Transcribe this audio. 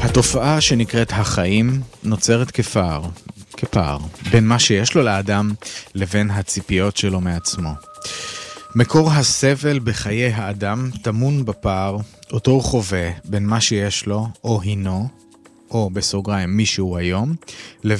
התופעה שנקראת החיים נוצרת כפער בין מה שיש לו לאדם לבין הציפיות שלו מעצמו. מקור הסבל בחיי האדם טמון בפער אותו הוא חווה בין מה שיש לו או הינו, או בסוגריים מישהו היום,